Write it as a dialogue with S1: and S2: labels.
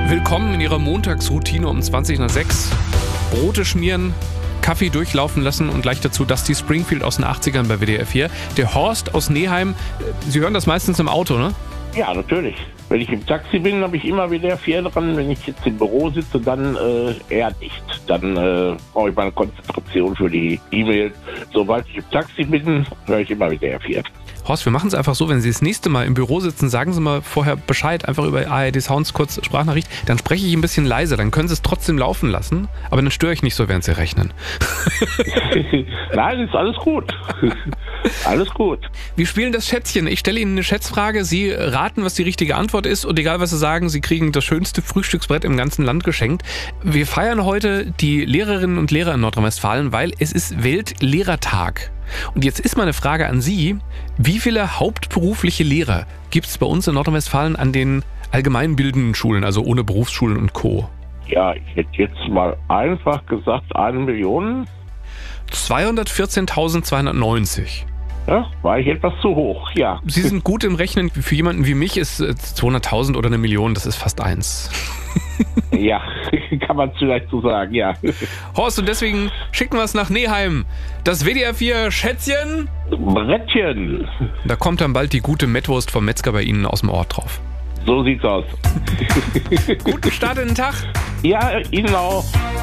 S1: Willkommen in Ihrer Montagsroutine um 20 nach 6. Brote schmieren, Kaffee durchlaufen lassen und gleich dazu Dusty Springfield aus den 80ern bei WDR 4. Der Horst aus Neheim, Sie hören das meistens im Auto, ne?
S2: Ja, natürlich. Wenn ich im Taxi bin, habe ich immer WDR 4 dran. Wenn ich jetzt im Büro sitze, dann eher nicht. Dann brauche ich meine Konzentration für die E-Mails. Sobald ich im Taxi bin, höre ich immer WDR 4.
S1: Horst, wir machen es einfach so, wenn Sie das nächste Mal im Büro sitzen, sagen Sie mal vorher Bescheid, einfach über ARD Sounds kurz Sprachnachricht, dann spreche ich ein bisschen leiser, dann können Sie es trotzdem laufen lassen, aber dann störe ich nicht so, während Sie rechnen.
S2: Nein, ist alles gut. Alles gut.
S1: Wir spielen das Schätzchen. Ich stelle Ihnen eine Schätzfrage, Sie raten, was die richtige Antwort ist und egal, was Sie sagen, Sie kriegen das schönste Frühstücksbrett im ganzen Land geschenkt. Wir feiern heute die Lehrerinnen und Lehrer in Nordrhein-Westfalen, weil es ist Weltlehrertag. Und jetzt ist meine Frage an Sie, wie viele hauptberufliche Lehrer gibt es bei uns in Nordrhein-Westfalen an den allgemeinbildenden Schulen, also ohne Berufsschulen und Co.?
S2: Ja, ich hätte jetzt mal einfach gesagt 1 Million.
S1: 214.290.
S2: Ja, war ich etwas zu hoch, ja.
S1: Sie sind gut im Rechnen. Für jemanden wie mich ist 200.000 oder 1 Million, das ist fast 1.
S2: Ja, kann man vielleicht so sagen, ja.
S1: Horst, und deswegen schicken wir es nach Neheim. Das WDR 4 Schätzchen.
S2: Brettchen.
S1: Da kommt dann bald die gute Mettwurst vom Metzger bei Ihnen aus dem Ort drauf.
S2: So sieht's aus.
S1: Guten Start in den Tag.
S2: Ja, Ihnen auch.